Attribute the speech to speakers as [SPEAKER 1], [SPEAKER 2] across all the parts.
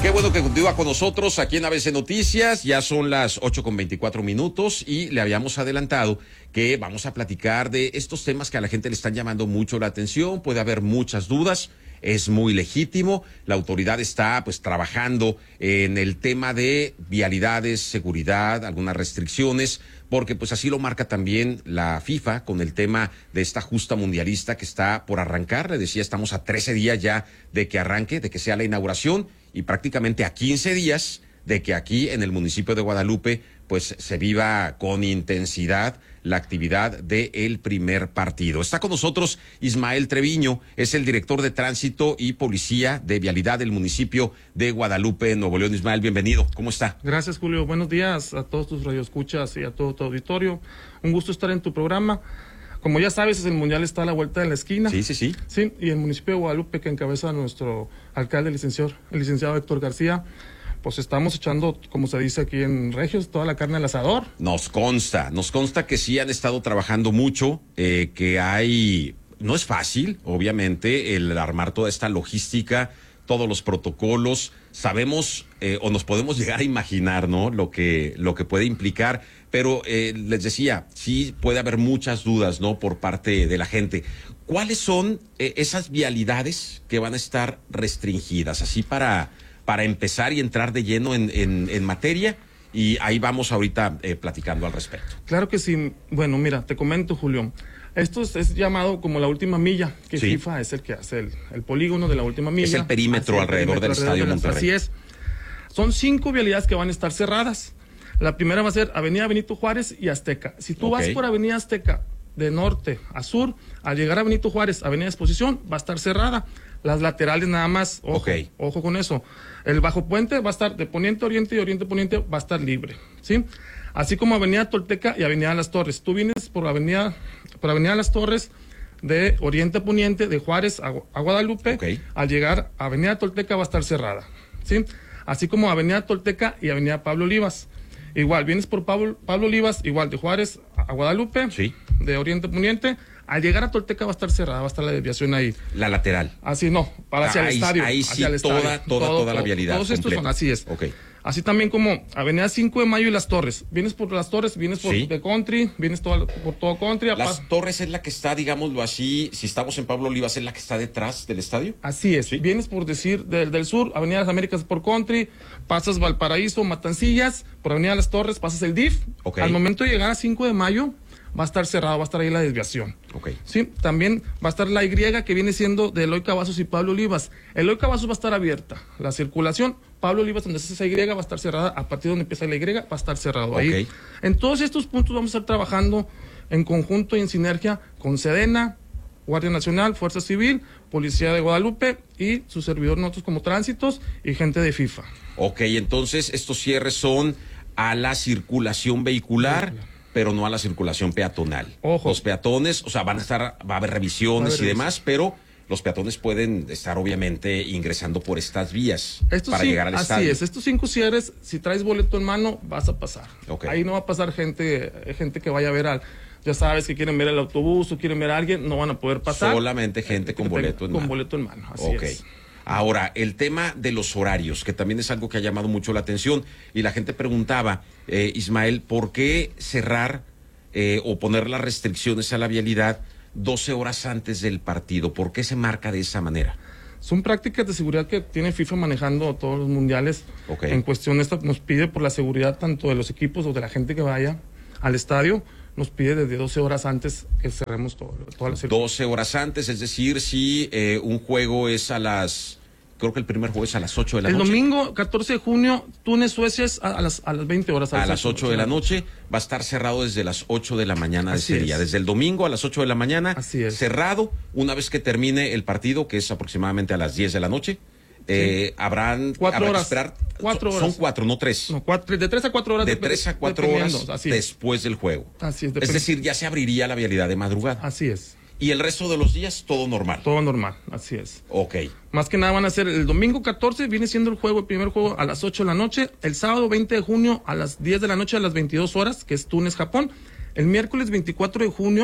[SPEAKER 1] Qué bueno que continúa con nosotros aquí en ABC Noticias. Ya son las 8:24 y le habíamos adelantado que vamos a platicar de estos temas que a la gente le están llamando mucho la atención. Puede haber muchas dudas. Es muy legítimo. La autoridad está trabajando en el tema de vialidades, seguridad, algunas restricciones, porque así lo marca también la FIFA con el tema de esta justa mundialista que está por arrancar. Le decía, estamos a 13 días ya de que arranque, de que sea la inauguración, y prácticamente a 15 días de que aquí en el municipio de Guadalupe se viva con intensidad la actividad del primer partido. Está con nosotros Ismael Treviño, es el director de Tránsito y Policía de Vialidad del municipio de Guadalupe, Nuevo León. Ismael, bienvenido. ¿Cómo está?
[SPEAKER 2] Gracias, Julio. Buenos días a todos tus radioescuchas y a todo tu auditorio. Un gusto estar en tu programa. Como ya sabes, el Mundial está a la vuelta de la esquina.
[SPEAKER 1] Sí.
[SPEAKER 2] Sí, y el municipio de Guadalupe, que encabeza nuestro alcalde, el licenciado Héctor García, estamos echando, como se dice aquí en Regios, toda la carne al asador.
[SPEAKER 1] Nos consta que sí han estado trabajando mucho, que hay, no es fácil, obviamente, el armar toda esta logística, todos los protocolos. Sabemos o nos podemos llegar a imaginar, ¿no?, lo que puede implicar, pero les decía, sí puede haber muchas dudas, ¿no?, por parte de la gente. ¿Cuáles son esas vialidades que van a estar restringidas? Así para empezar y entrar de lleno en materia, y ahí vamos ahorita platicando al respecto.
[SPEAKER 2] Claro que sí. Bueno, mira, te comento, Julio. Esto es llamado como la última milla, que sí. FIFA es el que hace el polígono de la última milla.
[SPEAKER 1] Es el perímetro alrededor del Estadio Monterrey.
[SPEAKER 2] Así es. Son 5 vialidades que van a estar cerradas. La primera va a ser Avenida Benito Juárez y Azteca. Si tú vas por Avenida Azteca de norte a sur, al llegar a Benito Juárez, Avenida Exposición, va a estar cerrada. Las laterales nada más, ojo con eso. El bajo puente va a estar de poniente a oriente y oriente a poniente va a estar libre, ¿sí? Así como Avenida Tolteca y Avenida Las Torres. Tú vienes por Avenida Las Torres de oriente a poniente, de Juárez a Guadalupe. Al llegar a Avenida Tolteca va a estar cerrada, ¿sí? Así como Avenida Tolteca y Avenida Pablo Olivas. Igual, vienes por Pablo Olivas, igual de Juárez a Guadalupe, de oriente a poniente. Al llegar a Tolteca va a estar cerrada, va a estar la desviación ahí.
[SPEAKER 1] La lateral.
[SPEAKER 2] Así no, para hacia el estadio.
[SPEAKER 1] Ahí sí, toda la vialidad.
[SPEAKER 2] Todos estos son, así es.
[SPEAKER 1] Okay.
[SPEAKER 2] Así también como Avenida 5 de Mayo y Las Torres. Vienes por Las Torres, vienes por The Country, vienes por todo Country.
[SPEAKER 1] Las Torres es la que está, digámoslo así, si estamos en Pablo Olivas, es la que está detrás del estadio.
[SPEAKER 2] Así es. ¿Sí? Vienes por decir del sur, Avenida Las Américas por Country, pasas Valparaíso, Matancillas, por Avenida Las Torres, pasas el DIF. Al momento de llegar a 5 de Mayo, va a estar cerrado, va a estar ahí la desviación. Sí, también va a estar la Y, que viene siendo de Eloy Cavazos y Pablo Olivas. Eloy Cavazos va a estar abierta la circulación. Pablo Olivas, donde está esa Y, va a estar cerrada. A partir de donde empieza la Y, va a estar cerrado ahí. En todos estos puntos vamos a estar trabajando en conjunto y en sinergia con Sedena, Guardia Nacional, Fuerza Civil, Policía de Guadalupe y su servidor, nosotros como Tránsitos y gente de FIFA.
[SPEAKER 1] Entonces estos cierres son a la circulación vehicular, pero no a la circulación peatonal. Ojo. Los peatones, va a haber revisiones y demás, pero los peatones pueden estar obviamente ingresando por estas vías para llegar al estadio.
[SPEAKER 2] Así es, estos 5 cierres, si traes boleto en mano, vas a pasar. Ahí no va a pasar gente que vaya a ver ya sabes, que quieren ver el autobús o quieren ver a alguien, no van a poder pasar.
[SPEAKER 1] Solamente gente con boleto en mano.
[SPEAKER 2] Con boleto en mano, así es.
[SPEAKER 1] Ahora, el tema de los horarios, que también es algo que ha llamado mucho la atención, y la gente preguntaba, Ismael, ¿por qué cerrar o poner las restricciones a la vialidad 12 horas antes del partido? ¿Por qué se marca de esa manera?
[SPEAKER 2] Son prácticas de seguridad que tiene FIFA manejando todos los mundiales. En cuestión esta nos pide por la seguridad tanto de los equipos o de la gente que vaya al estadio, nos pide desde 12 horas antes que cerremos toda la circulación.
[SPEAKER 1] 12 horas antes, es decir, si un juego es creo que el primer juego es a las 8 de la noche.
[SPEAKER 2] El domingo 14 de junio, Túnez-Suecia es a las 20 horas.
[SPEAKER 1] A las 8 de la noche, va a estar cerrado desde las 8 de la mañana de ese día. Desde el domingo a las 8 de la mañana, cerrado. Una vez que termine el partido, que es aproximadamente a las 10 de la noche, habrán
[SPEAKER 2] 4 horas.
[SPEAKER 1] Que esperar.
[SPEAKER 2] 4 horas.
[SPEAKER 1] Son 4, no 3.
[SPEAKER 2] No, de 3 a 4 horas.
[SPEAKER 1] De 3 a 4 horas después del juego.
[SPEAKER 2] Así es.
[SPEAKER 1] Es decir, ya se abriría la vialidad de madrugada.
[SPEAKER 2] Así es.
[SPEAKER 1] Y el resto de los días, todo normal.
[SPEAKER 2] Todo normal, así es.
[SPEAKER 1] Ok.
[SPEAKER 2] Más que nada van a ser el domingo 14, viene siendo el primer juego a las 8 de la noche. El sábado 20 de junio a las 10 de la noche a las 22 horas, que es Túnez, Japón. El miércoles 24 de junio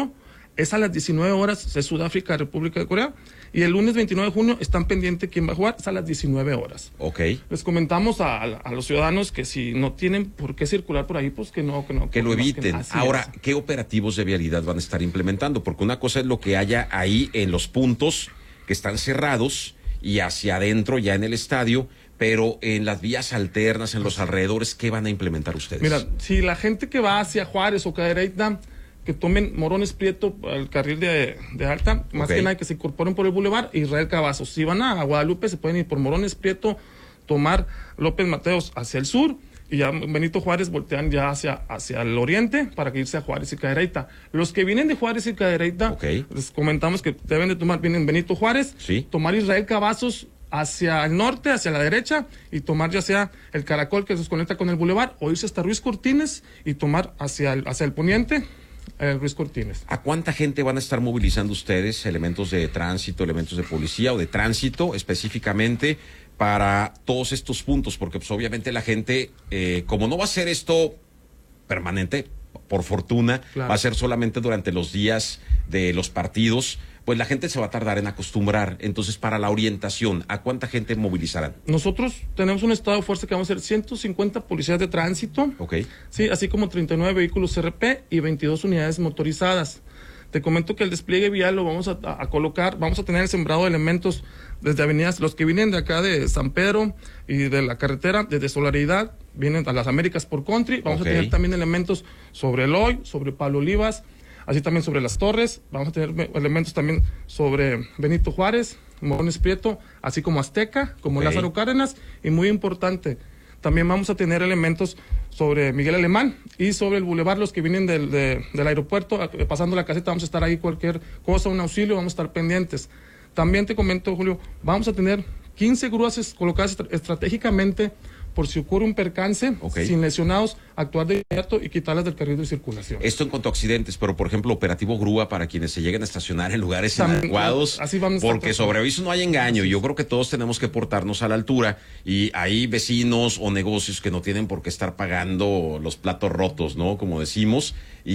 [SPEAKER 2] Es a las 19 horas de Sudáfrica, República de Corea. Y el lunes 29 de junio están pendientes quién va a jugar, es a las 19 horas.
[SPEAKER 1] Ok.
[SPEAKER 2] Les comentamos a los ciudadanos que si no tienen por qué circular por ahí, pues que lo
[SPEAKER 1] eviten. Ahora, ¿qué operativos de vialidad van a estar implementando? Porque una cosa es lo que haya ahí en los puntos que están cerrados y hacia adentro ya en el estadio, pero en las vías alternas, en los alrededores, ¿qué van a implementar ustedes?
[SPEAKER 2] Mira, si la gente que va hacia Juárez o Cadereyta, que tomen Morones Prieto al carril de alta, más que nada que se incorporen por el Boulevard Israel Cavazos. Si van a Guadalupe, se pueden ir por Morones Prieto, tomar López Mateos hacia el sur, y ya Benito Juárez voltean ya hacia el oriente para que irse a Juárez y Cadereyta. Los que vienen de Juárez y Cadereyta, les comentamos que deben de tomar, vienen Benito Juárez, tomar Israel Cavazos hacia el norte, hacia la derecha, y tomar ya sea el Caracol que se conecta con el Boulevard, o irse hasta Ruiz Cortines y tomar hacia el poniente, Ruiz Cortines.
[SPEAKER 1] ¿A cuánta gente van a estar movilizando ustedes, elementos de tránsito, elementos de policía o de tránsito específicamente, para todos estos puntos? Porque pues obviamente la gente, como no va a ser esto permanente, por fortuna, va a ser solamente durante los días de los partidos, pues la gente se va a tardar en acostumbrar. Entonces, para la orientación, ¿a cuánta gente movilizarán?
[SPEAKER 2] Nosotros tenemos un estado de fuerza que vamos a ser 150 policías de tránsito, sí, así como 39 vehículos CRP y 22 unidades motorizadas. Te comento que el despliegue vial lo vamos a colocar, vamos a tener el sembrado de elementos desde avenidas, los que vienen de acá de San Pedro y de la carretera, desde Solidaridad, vienen a las Américas por Country, vamos a tener también elementos sobre Eloy, sobre Pablo Olivas, así también sobre Las Torres, vamos a tener elementos también sobre Benito Juárez, Morones Prieto, así como Azteca, como Lázaro Cárdenas, y muy importante, también vamos a tener elementos sobre Miguel Alemán y sobre el Boulevard, los que vienen del aeropuerto, pasando la caseta, vamos a estar ahí, cualquier cosa, un auxilio, vamos a estar pendientes. También te comento, Julio, vamos a tener 15 grúas colocadas estratégicamente por si ocurre un percance, sin lesionados, actuar de inmediato y quitarlas del carril de circulación.
[SPEAKER 1] Esto en cuanto a accidentes, pero por ejemplo, operativo grúa para quienes se lleguen a estacionar en lugares inadecuados, porque sobre aviso no hay engaño. Yo creo que todos tenemos que portarnos a la altura, y hay vecinos o negocios que no tienen por qué estar pagando los platos rotos, ¿no? Como decimos,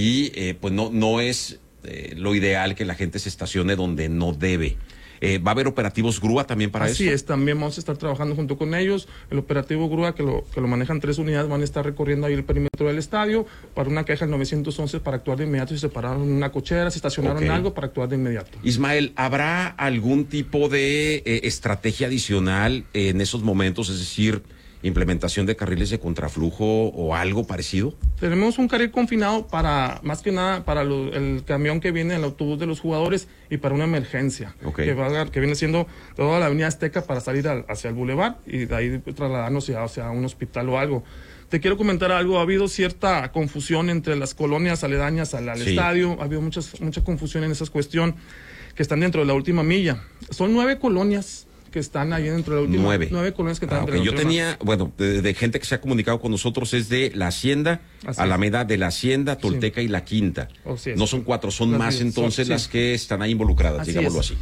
[SPEAKER 1] y pues no es lo ideal que la gente se estacione donde no debe. ¿Va a haber operativos grúa también para eso?
[SPEAKER 2] Así es, también vamos a estar trabajando junto con ellos. El operativo grúa, que lo manejan 3 unidades, van a estar recorriendo ahí el perímetro del estadio para una queja al 911 para actuar de inmediato. Si se pararon en una cochera, si estacionaron en algo, para actuar de inmediato.
[SPEAKER 1] Ismael, ¿habrá algún tipo de estrategia adicional en esos momentos? Es decir, implementación de carriles de contraflujo o algo parecido.
[SPEAKER 2] Tenemos un carril confinado para, más que nada, para el camión que viene, el autobús de los jugadores, y para una emergencia, que viene siendo toda la avenida Azteca para salir hacia el Boulevard y de ahí trasladarnos hacia un hospital o algo. Te quiero comentar algo, ha habido cierta confusión entre las colonias aledañas al estadio, ha habido mucha confusión en esa cuestión, que están dentro de la última milla. Son 9 colonias que están ahí dentro de la última. 9 colonias que están dentro de la última.
[SPEAKER 1] Yo tenía, bueno, de gente que se ha comunicado con nosotros, es de La Hacienda, Alameda de la Hacienda, Tolteca y La Quinta. No son 4, son más entonces las que están ahí involucradas, digámoslo así.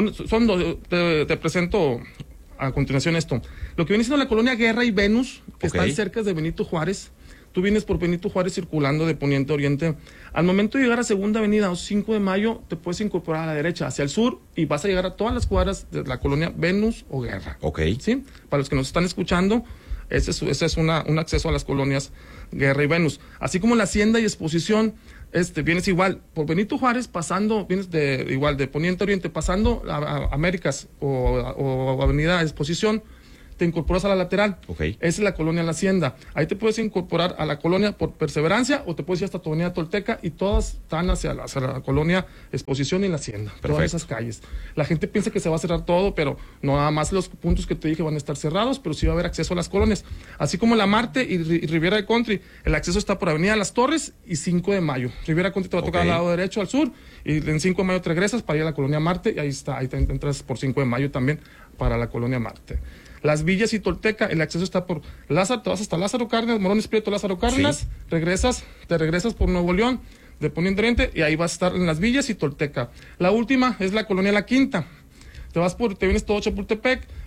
[SPEAKER 2] Te presento a continuación esto. Lo que viene siendo la colonia Guerra y Venus, que están cerca de Benito Juárez. Tú vienes por Benito Juárez circulando de poniente a oriente. Al momento de llegar a Segunda Avenida o 5 de Mayo, te puedes incorporar a la derecha, hacia el sur, y vas a llegar a todas las cuadras de la colonia Venus o Guerra. ¿Sí? Para los que nos están escuchando, ese es un acceso a las colonias Guerra y Venus. Así como la Hacienda y Exposición, vienes igual por Benito Juárez, vienes de poniente a oriente, pasando a Américas o Avenida Exposición, te incorporas a la lateral. Esa es la colonia La Hacienda. Ahí te puedes incorporar a la colonia por Perseverancia, o te puedes ir hasta tu avenida Tolteca, y todas están hacia la colonia Exposición y La Hacienda. Todas esas calles. La gente piensa que se va a cerrar todo, pero no, nada más los puntos que te dije van a estar cerrados, pero sí va a haber acceso a las colonias. Así como La Marte y Riviera de Country, el acceso está por Avenida Las Torres y 5 de Mayo. Riviera Country te va a tocar al lado derecho, al sur, y en 5 de Mayo te regresas para ir a la colonia Marte, y ahí te entras por 5 de Mayo también para la colonia Marte. Las Villas y Tolteca, el acceso está por Lázaro, te vas hasta Lázaro Cárdenas, Morones Prieto, Lázaro Cárdenas, te regresas por Nuevo León, de poniente oriente, y ahí vas a estar en Las Villas y Tolteca. La última es la colonia La Quinta. Te vienes todo Chapultepec,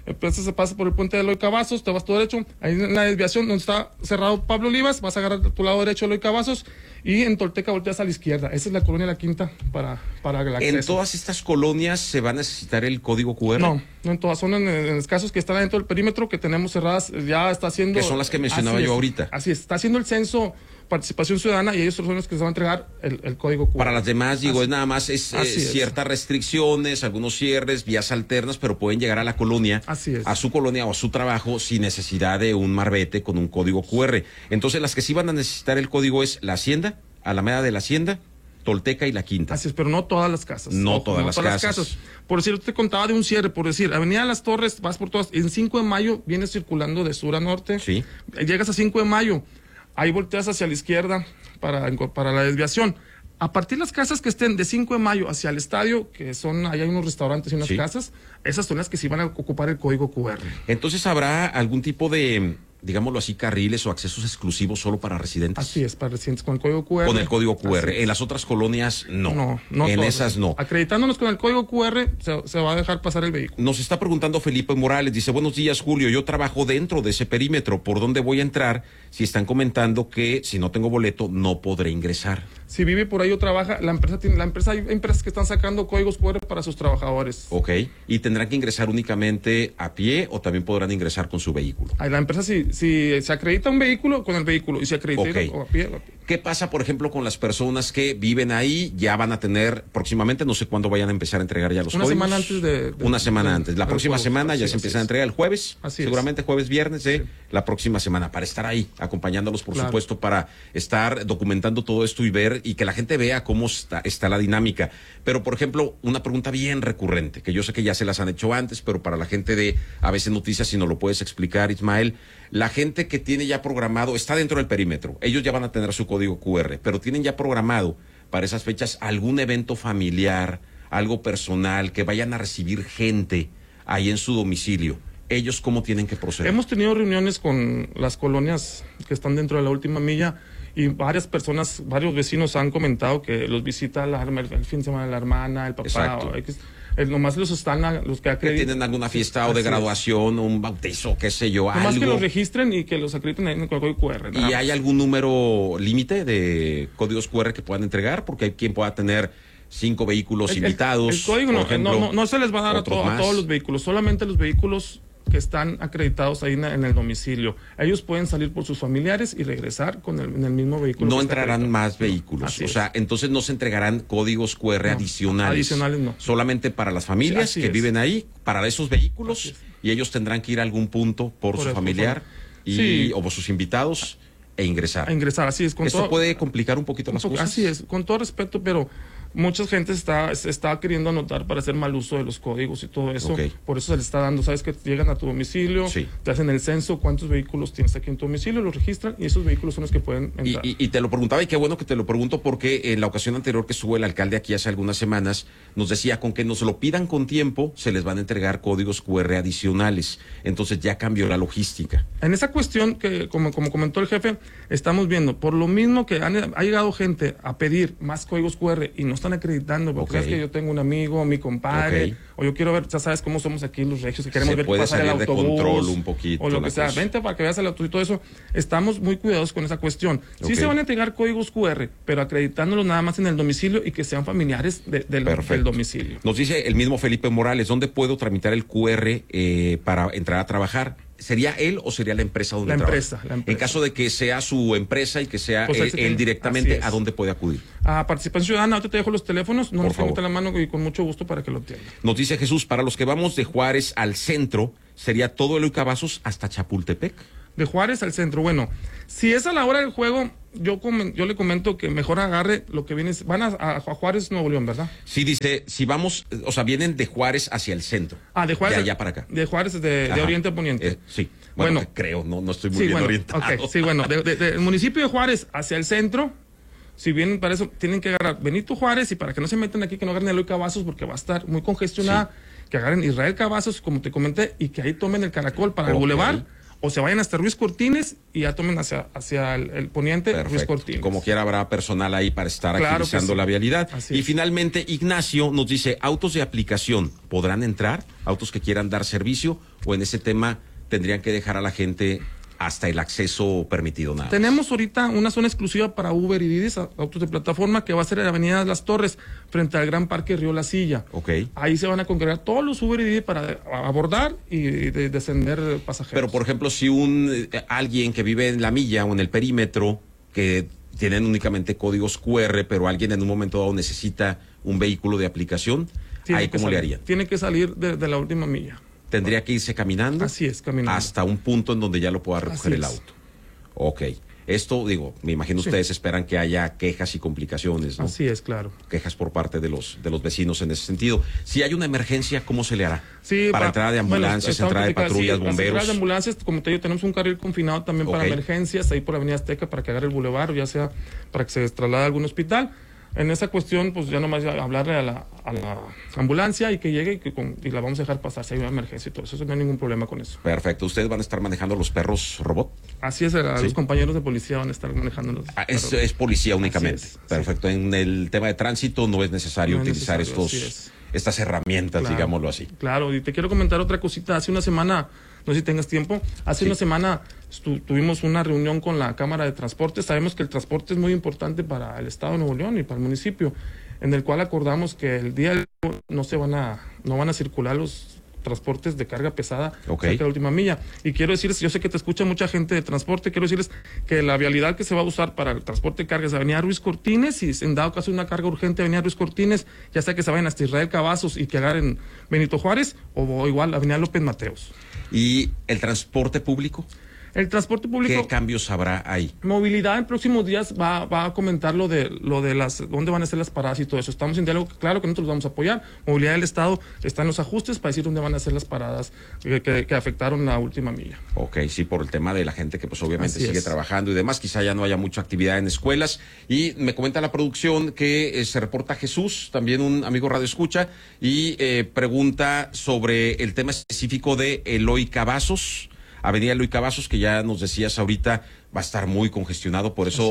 [SPEAKER 2] Entonces se pasa por el puente de Eloy Cavazos, te vas todo derecho, ahí en la desviación donde está cerrado Pablo Olivas, vas a agarrar tu lado derecho Eloy Cavazos y en Tolteca volteas a la izquierda. Esa es la colonia La Quinta para el acceso.
[SPEAKER 1] ¿En todas estas colonias se va a necesitar el código QR?
[SPEAKER 2] No en todas, son en los casos que están dentro del perímetro que tenemos cerradas, ya está haciendo...
[SPEAKER 1] Que son las que mencionaba yo ahorita.
[SPEAKER 2] Así es, está haciendo el censo Participación Ciudadana y ellos son los que se van a entregar el código QR.
[SPEAKER 1] Para las demás, digo, es nada más ciertas restricciones, algunos cierres, vías alternas, pero pueden llegar a la colonia, a su colonia o a su trabajo sin necesidad de un marbete con un código QR. Entonces, las que sí van a necesitar el código es la Hacienda, Alameda de la Hacienda, Tolteca y La Quinta.
[SPEAKER 2] Así es, pero no todas las casas.
[SPEAKER 1] No todas las casas.
[SPEAKER 2] Por decir, te contaba de un cierre, por decir, Avenida Las Torres, vas por todas, en 5 de mayo vienes circulando de sur a norte,
[SPEAKER 1] sí.
[SPEAKER 2] Llegas a 5 de mayo, ahí volteas hacia la izquierda para la desviación. A partir de las casas que estén de 5 de mayo hacia el estadio, que son, ahí hay unos restaurantes y unas casas, esas son las que sí van a ocupar el código QR.
[SPEAKER 1] Entonces, ¿habrá algún tipo de, digámoslo así, carriles o accesos exclusivos solo para residentes?
[SPEAKER 2] Así es, para residentes con el código QR.
[SPEAKER 1] Con el código QR. En las otras colonias, no.
[SPEAKER 2] No
[SPEAKER 1] en
[SPEAKER 2] todas.
[SPEAKER 1] esas, no.
[SPEAKER 2] Acreditándonos con el código QR, se va a dejar pasar el vehículo.
[SPEAKER 1] Nos está preguntando Felipe Morales, dice, buenos días, Julio, yo trabajo dentro de ese perímetro, ¿por dónde voy a entrar? Si están comentando que si no tengo boleto, no podré ingresar.
[SPEAKER 2] Si vive por ahí o trabaja, hay empresas que están sacando códigos QR para sus trabajadores.
[SPEAKER 1] Ok, ¿y tendrán que ingresar únicamente a pie o también podrán ingresar con su vehículo?
[SPEAKER 2] La empresa, si se acredita un vehículo, con el vehículo, y se acredita a pie.
[SPEAKER 1] ¿Qué pasa, por ejemplo, con las personas que viven ahí, ya van a tener próximamente, no sé cuándo vayan a empezar a entregar ya los códigos?
[SPEAKER 2] Una semana antes
[SPEAKER 1] Una semana antes. La próxima semana ya se empiezan a entregar el jueves, seguramente jueves, viernes, la próxima semana, para estar ahí, acompañándolos, por supuesto, para estar documentando todo esto y ver, y que la gente vea cómo está la dinámica. Pero, por ejemplo, una pregunta bien recurrente, que yo sé que ya se las han hecho antes, pero para la gente de ABC Noticias, si nos lo puedes explicar, Ismael, la gente que tiene ya programado, está dentro del perímetro, ellos ya van a tener su código QR, pero tienen ya programado para esas fechas algún evento familiar, algo personal, que vayan a recibir gente ahí en su domicilio. ¿Ellos cómo tienen que proceder?
[SPEAKER 2] Hemos tenido reuniones con las colonias que están dentro de la última milla y varias personas, varios vecinos han comentado que los visita el fin de semana la hermana, el papá. Nomás los que acreditan.
[SPEAKER 1] Que tienen alguna fiesta o de graduación, o un bautizo, qué sé yo,
[SPEAKER 2] nomás
[SPEAKER 1] algo.
[SPEAKER 2] Que los registren y que los acrediten ahí con el código QR.
[SPEAKER 1] ¿Y hay algún número límite de códigos QR que puedan entregar? Porque hay quien pueda tener 5 vehículos invitados.
[SPEAKER 2] El código no se les va a dar a todos los vehículos, solamente los vehículos que están acreditados ahí en el domicilio. Ellos pueden salir por sus familiares y regresar en el mismo vehículo.
[SPEAKER 1] No entrarán más vehículos. O sea, entonces no se entregarán códigos QR adicionales.
[SPEAKER 2] Adicionales no.
[SPEAKER 1] Solamente para las familias que viven ahí, para esos vehículos, y ellos tendrán que ir a algún punto por su familiar o por sus invitados e ingresar.
[SPEAKER 2] Así es.
[SPEAKER 1] Esto puede complicar un poquito las cosas.
[SPEAKER 2] Así es, con todo respeto, pero mucha gente está queriendo anotar para hacer mal uso de los códigos y todo eso. Por eso se le está dando, sabes que llegan a tu domicilio, te hacen el censo, cuántos vehículos tienes aquí en tu domicilio, los registran y esos vehículos son los que pueden entrar.
[SPEAKER 1] Y te lo preguntaba, y qué bueno que te lo pregunto, porque en la ocasión anterior que estuvo el alcalde aquí hace algunas semanas, nos decía con que nos lo pidan con tiempo, se les van a entregar códigos QR adicionales. Entonces ya cambió la logística.
[SPEAKER 2] En esa cuestión que, como comentó el jefe, estamos viendo, por lo mismo que ha llegado gente a pedir más códigos QR y no están acreditando, porque crees que yo tengo un amigo, mi compadre, o yo quiero ver, ya sabes cómo somos aquí los regios, que queremos ver pasar el autobús,
[SPEAKER 1] de control un poquito,
[SPEAKER 2] o lo que sea, vente para que veas el autobús y todo eso. Estamos muy cuidadosos con esa cuestión. Sí se van a entregar códigos QR, pero acreditándolos nada más en el domicilio y que sean familiares del domicilio.
[SPEAKER 1] Nos dice el mismo Felipe Morales, ¿dónde puedo tramitar el QR para entrar a trabajar? ¿Sería él o sería la empresa donde trabaja?
[SPEAKER 2] La empresa.
[SPEAKER 1] En caso de que sea su empresa y que sea él directamente, ¿a dónde puede acudir?
[SPEAKER 2] A Participación Ciudadana, ahorita te dejo los teléfonos, no nos pregunta la mano y con mucho gusto para que lo tengan.
[SPEAKER 1] Nos dice Jesús, para los que vamos de Juárez al centro, ¿sería todo Eloy Cavazos hasta Chapultepec?
[SPEAKER 2] De Juárez al centro, bueno, si es a la hora del juego, yo le comento que mejor agarre lo que viene, van a Juárez, Nuevo León, ¿verdad?
[SPEAKER 1] Sí, dice, si vamos, o sea, vienen de Juárez hacia el centro.
[SPEAKER 2] De Juárez.
[SPEAKER 1] De allá para acá.
[SPEAKER 2] De Juárez, de Oriente a Poniente.
[SPEAKER 1] Sí, bueno, creo, no estoy muy bien orientado.
[SPEAKER 2] Sí, bueno, del municipio de Juárez hacia el centro, si vienen para eso, tienen que agarrar Benito Juárez, y para que no se metan aquí, que no agarren Eloy Cavazos, porque va a estar muy congestionada, que agarren Israel Cavazos, como te comenté, y que ahí tomen el Caracol para el Boulevard, o se vayan hasta Ruiz Cortines y ya tomen hacia el poniente.
[SPEAKER 1] Perfecto.
[SPEAKER 2] Ruiz Cortines.
[SPEAKER 1] Como quiera habrá personal ahí para estar agilizando la vialidad. Y finalmente Ignacio nos dice, autos de aplicación, ¿podrán entrar? Autos que quieran dar servicio, o en ese tema tendrían que dejar a la gente hasta el acceso permitido nada.
[SPEAKER 2] Tenemos ahorita una zona exclusiva para Uber y Didi, autos de plataforma, que va a ser en la avenida Las Torres, frente al Gran Parque Río La Silla.
[SPEAKER 1] Okay.
[SPEAKER 2] Ahí se van a congregar todos los Uber y Didi para abordar y descender pasajeros.
[SPEAKER 1] Pero, por ejemplo, si alguien que vive en la milla o en el perímetro, que tienen únicamente códigos QR, pero alguien en un momento dado necesita un vehículo de aplicación, ¿ahí cómo le harían?
[SPEAKER 2] Tiene que salir de la última milla.
[SPEAKER 1] ¿Tendría que irse caminando?
[SPEAKER 2] Así es, caminando.
[SPEAKER 1] Hasta un punto en donde ya lo pueda recoger el auto. Ok. Esto, me imagino ustedes esperan que haya quejas y complicaciones, ¿no?
[SPEAKER 2] Así es, claro.
[SPEAKER 1] Quejas por parte de los vecinos en ese sentido. Si hay una emergencia, ¿cómo se le hará?
[SPEAKER 2] Sí,
[SPEAKER 1] para entrada de ambulancias, entrada de patrullas, bomberos.
[SPEAKER 2] Entrada de ambulancias, como te digo, tenemos un carril confinado también para emergencias, ahí por Avenida Azteca, para que agarre el bulevar, o ya sea para que se traslade a algún hospital. En esa cuestión, pues ya nomás hablarle a la ambulancia y que llegue y la vamos a dejar pasar si hay una emergencia y todo eso. No hay ningún problema con eso.
[SPEAKER 1] Perfecto. ¿Ustedes van a estar manejando los perros robot?
[SPEAKER 2] Así es, los compañeros de policía van a estar manejando los perros.
[SPEAKER 1] Es policía únicamente. Perfecto. En el tema de tránsito no es necesario utilizar estas herramientas, digámoslo así.
[SPEAKER 2] Claro, y te quiero comentar otra cosita. Hace una semana, no sé si tengas tiempo, una semana tuvimos una reunión con la Cámara de Transporte. Sabemos que el transporte es muy importante para el Estado de Nuevo León y para el municipio, en el cual acordamos que el día no van a circular los transportes de carga pesada cerca de la última milla. Y quiero decirles, yo sé que te escucha mucha gente de transporte, quiero decirles que la vialidad que se va a usar para el transporte de carga es Avenida Ruiz Cortines, y en dado caso de una carga urgente Avenida Ruiz Cortines, ya sea que se vayan hasta Israel Cavazos y que agarren Benito Juárez, o igual Avenida López Mateos.
[SPEAKER 1] ¿Y el transporte público?
[SPEAKER 2] El transporte público.
[SPEAKER 1] ¿Qué cambios habrá ahí?
[SPEAKER 2] Movilidad en próximos días va a comentar lo de dónde van a ser las paradas y todo eso. Estamos en diálogo, claro que nosotros los vamos a apoyar. Movilidad del Estado está en los ajustes para decir dónde van a ser las paradas que afectaron la última milla.
[SPEAKER 1] Ok, sí, por el tema de la gente que pues obviamente sigue trabajando y demás, quizá ya no haya mucha actividad en escuelas. Y me comenta la producción que se reporta Jesús, también un amigo radio escucha, y pregunta sobre el tema específico de Eloy Cavazos. Avenida Eloy Cavazos, que ya nos decías ahorita, va a estar muy congestionado, por eso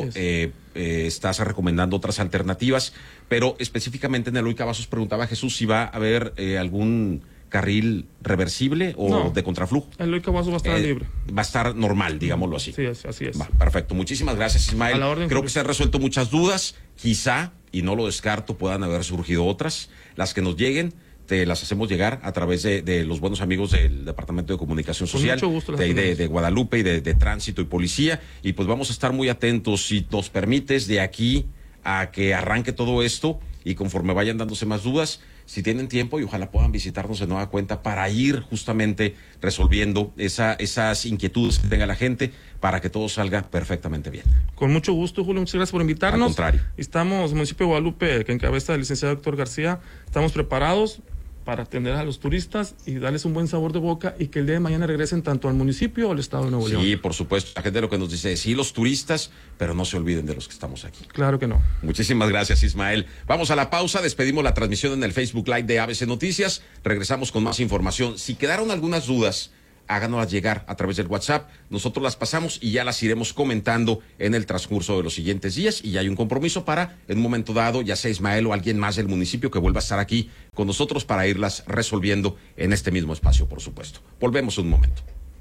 [SPEAKER 1] estás recomendando otras alternativas, pero específicamente en Eloy Cavazos preguntaba Jesús si va a haber algún carril reversible o de contraflujo.
[SPEAKER 2] Eloy Cavazos va a estar libre.
[SPEAKER 1] Va a estar normal, digámoslo así.
[SPEAKER 2] Sí, así es.
[SPEAKER 1] Perfecto, muchísimas gracias, Ismael. Creo que se han resuelto muchas dudas, quizá, y no lo descarto, puedan haber surgido otras, las que nos lleguen. Te las hacemos llegar a través de los buenos amigos del Departamento de Comunicación Social, de Guadalupe y de Tránsito y Policía, y pues vamos a estar muy atentos, si nos permites, de aquí a que arranque todo esto, y conforme vayan dándose más dudas, si tienen tiempo, y ojalá puedan visitarnos de nueva cuenta para ir justamente resolviendo esas inquietudes que tenga la gente, para que todo salga perfectamente bien.
[SPEAKER 2] Con mucho gusto, Julio, muchas gracias por invitarnos.
[SPEAKER 1] Al contrario.
[SPEAKER 2] Estamos, municipio de Guadalupe, que encabeza el licenciado Héctor García, estamos preparados para atender a los turistas y darles un buen sabor de boca, y que el día de mañana regresen tanto al municipio o al Estado de Nuevo León.
[SPEAKER 1] Sí, por supuesto. La gente lo que nos dice es, sí, los turistas, pero no se olviden de los que estamos aquí.
[SPEAKER 2] Claro que no.
[SPEAKER 1] Muchísimas gracias, Ismael. Vamos a la pausa, despedimos la transmisión en el Facebook Live de ABC Noticias, regresamos con más información. Si quedaron algunas dudas, háganoslas llegar a través del WhatsApp, nosotros las pasamos y ya las iremos comentando en el transcurso de los siguientes días, y ya hay un compromiso para, en un momento dado, ya sea Ismael o alguien más del municipio, que vuelva a estar aquí con nosotros para irlas resolviendo en este mismo espacio, por supuesto. Volvemos un momento.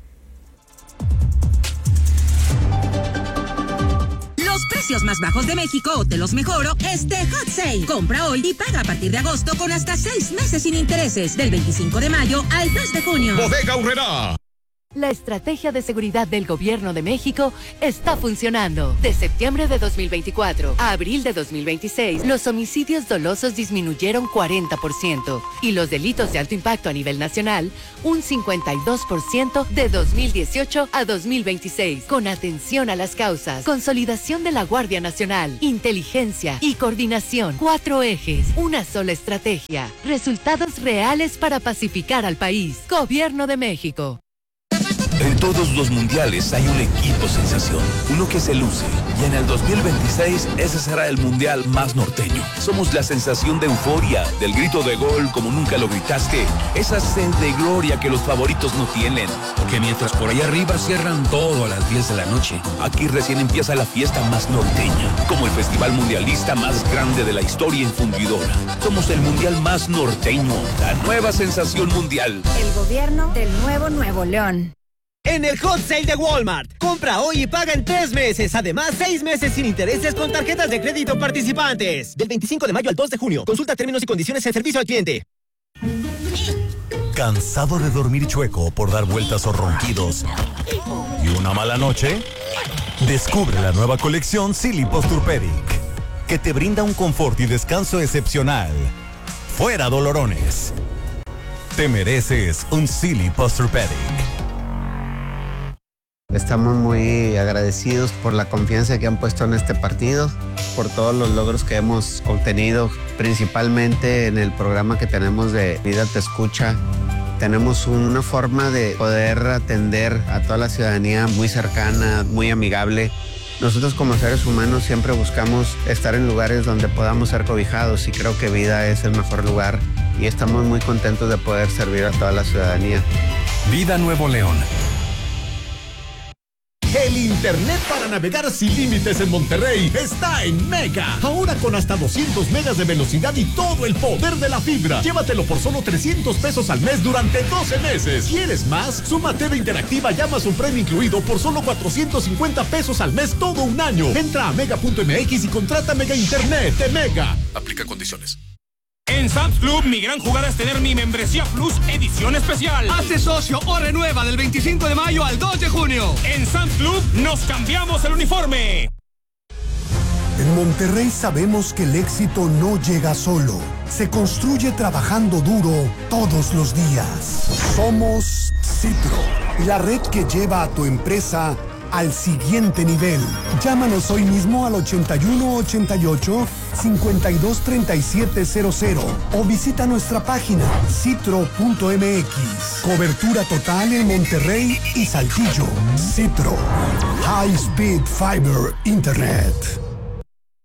[SPEAKER 3] Los precios más bajos de México te los mejoro Hot Sale. Compra hoy y paga a partir de agosto con hasta 6 meses sin intereses, del 25 de mayo al 3 de junio.
[SPEAKER 4] Bodega Aurrerá.
[SPEAKER 5] La estrategia de seguridad del Gobierno de México está funcionando. De septiembre de 2024 a abril de 2026, los homicidios dolosos disminuyeron 40% y los delitos de alto impacto a nivel nacional un 52% de 2018 a 2026. Con atención a las causas, consolidación de la Guardia Nacional, inteligencia y coordinación. 4 ejes, una sola estrategia. Resultados reales para pacificar al país. Gobierno de México.
[SPEAKER 4] En todos los mundiales hay un equipo sensación, uno que se luce, y en el 2026 ese será el mundial más norteño. Somos la sensación de euforia, del grito de gol como nunca lo gritaste, esa sed de gloria que los favoritos no tienen. Porque mientras por allá arriba cierran todo a las 10 de la noche, aquí recién empieza la fiesta más norteña, como el festival mundialista más grande de la historia en Fundidora. Somos el mundial más norteño, la nueva sensación mundial.
[SPEAKER 6] El gobierno del Nuevo León.
[SPEAKER 7] En el Hot Sale de Walmart, compra hoy y paga en 3 meses. Además, 6 meses sin intereses con tarjetas de crédito participantes. Del 25 de mayo al 2 de junio. Consulta términos y condiciones en servicio al cliente.
[SPEAKER 8] ¿Cansado de dormir chueco por dar vueltas o ronquidos y una mala noche? Descubre la nueva colección Silly Posturepedic, que te brinda un confort y descanso excepcional. Fuera dolorones. Te mereces un Silly Posturepedic.
[SPEAKER 9] Estamos muy agradecidos por la confianza que han puesto en este partido, por todos los logros que hemos obtenido, principalmente en el programa que tenemos de Vida Te Escucha. Tenemos una forma de poder atender a toda la ciudadanía muy cercana, muy amigable. Nosotros como seres humanos siempre buscamos estar en lugares donde podamos ser cobijados y creo que Vida es el mejor lugar y estamos muy contentos de poder servir a toda la ciudadanía.
[SPEAKER 4] Vida Nuevo León.
[SPEAKER 10] El internet para navegar sin límites en Monterrey está en Mega. Ahora con hasta 200 megas de velocidad y todo el poder de la fibra. Llévatelo por solo 300 pesos al mes durante 12 meses. ¿Quieres más? Suma TV interactiva y Amazon Prime incluido por solo 450 pesos al mes todo un año. Entra a mega.mx y contrata Mega Internet de Mega.
[SPEAKER 4] Aplica condiciones.
[SPEAKER 11] En Sam's Club, mi gran jugada es tener mi membresía Plus edición especial.
[SPEAKER 12] Hazte socio o renueva del 25 de mayo al 2 de junio.
[SPEAKER 11] En Sam's Club nos cambiamos el uniforme.
[SPEAKER 13] En Monterrey sabemos que el éxito no llega solo. Se construye trabajando duro todos los días. Somos Citro, la red que lleva a tu empresa al siguiente nivel. Llámanos hoy mismo al 8188-523700 o visita nuestra página citro.mx. Cobertura total en Monterrey y Saltillo. Citro. High Speed Fiber Internet.